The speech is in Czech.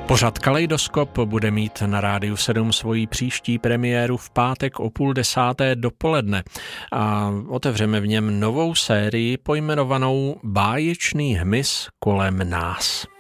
Pořad Kaleidoskop bude mít na Rádiu 7 svoji příští premiéru v pátek o 9:30 dopoledne a otevřeme v něm novou sérii pojmenovanou Báječný hmyz kolem nás.